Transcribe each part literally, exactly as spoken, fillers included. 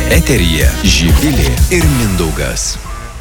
Eteryje Živilė ir Mindaugas.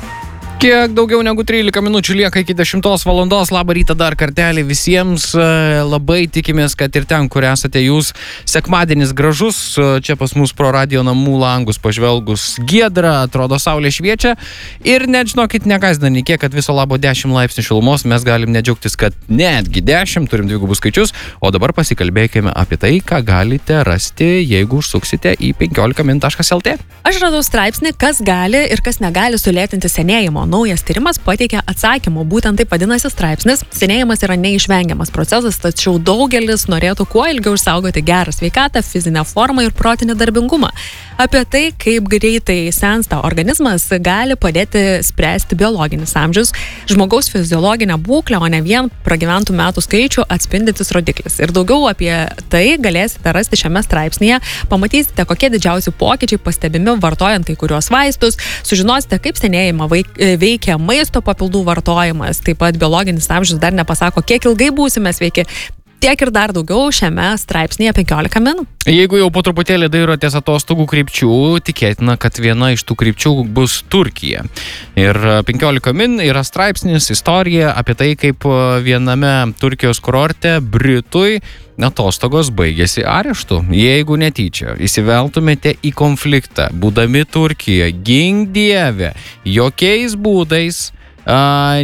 Kiek daugiau negu trylika minučių lieka iki dešimtos valandos. Labą rytą dar kartelį visiems. Labai tikimės, kad ir ten, kur esate jūs, sekmadienis gražus. Čia pas mus pro radio namų langus pažvelgus giedra, atrodo saulė šviečia. Ir net žinokit, negazdani kiek, kad viso labo dešimt laipsnių šilumos. Mes galim nedžiaugtis, kad netgi dešimt, turim dvigubus skaičius. O dabar pasikalbėkime apie tai, ką galite rasti, jeigu užsuksite į penkiolika min taškas el tė. Aš radau straipsnį, kas gali ir kas negali sulėtinti senėjimo. Naujas tyrimas pateikia atsakymų, būtent taip vadinasi straipsnis. Senėjimas yra neišvengiamas procesas, tačiau daugelis norėtų kuo ilgiau išsaugoti gerą sveikatą, fizinę formą ir protinį darbingumą. Apie tai, kaip greitai sensta organizmas, gali padėti spręsti biologinis amžius, žmogaus fiziologinę būklę, o ne vien pragyventų metų skaičių atspindintis rodiklis. Ir daugiau apie tai galėsite rasti šiame straipsnyje. Pamatysite, kokie didžiausi pokyčiai pastebimi vartojant kai kuriuos vaistus, sužinosite, kaip senėjimą vaik veikia maisto papildų vartojimas, taip pat biologinis amžius dar nepasako, kiek ilgai būsime sveiki. Tiek ir dar daugiau šiame straipsnėje penkiolika min. Jeigu jau po truputėlį dairotės atostogų krypčių, tikėtina, kad viena iš tų krypčių bus Turkija. Ir penkiolika min yra straipsnis, istorija apie tai, kaip viename Turkijos kurorte Britui atostogos baigėsi areštu. Jeigu netyčia įsiveltumėte į konfliktą, būdami Turkijoje, gink dieve, jokiais būdais a,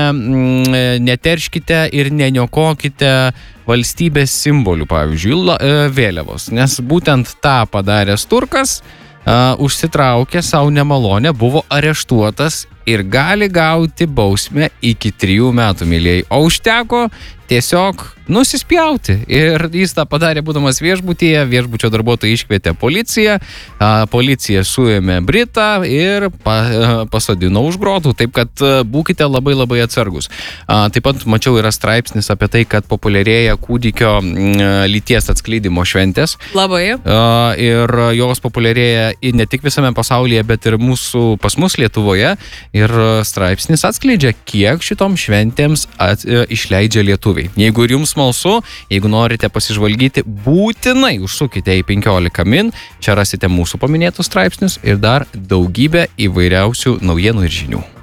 ne, neterškite ir neniokokite valstybės simbolių, pavyzdžiui, la, vėliavos, nes būtent tą padaręs turkas a, užsitraukė savo nemalonę, buvo areštuotas ir gali gauti bausmę iki trijų metų, mylėjai. O užteko tiesiog nusispjauti. Ir jis tą padarė būdamas viešbutyje, viešbučio darbuotojai iškvietė policiją, a, policija suėmė Britą ir pa, a, pasodino už grotų, taip kad a, būkite labai labai atsargus. A, taip pat mačiau yra straipsnis apie tai, kad populiarėja kūdikio m, lyties atskleidimo šventės. Labai. A, ir jos populiarėja ne tik visame pasaulyje, bet ir mūsų, pas mus Lietuvoje. Ir straipsnis atskleidžia, kiek šitom šventėms at, e, išleidžia lietuviai. Jeigu ir jums smalsu, jeigu norite pasižvalgyti, būtinai užsukite į penkiolika min. Čia rasite mūsų paminėtus straipsnius ir dar daugybę įvairiausių naujienų ir žinių.